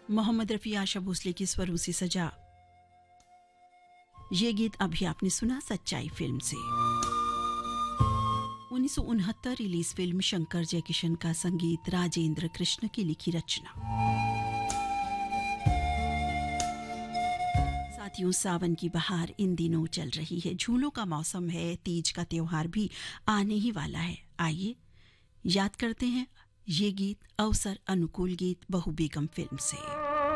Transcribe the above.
मोहम्मद रफ़ी आशा भोसले की स्वरों से सजा ये गीत अभी आपने सुना सच्चाई फिल्म से। 1969 रिलीज फिल्म शंकर जयकिशन का संगीत, राजेंद्र कृष्ण की लिखी रचना। साथियों, सावन की बहार इन दिनों चल रही है, झूलों का मौसम है, तीज का त्योहार भी आने ही वाला है। आइए याद करते हैं ये गीत, अवसर अनुकूल गीत बहू बेगम फिल्म से।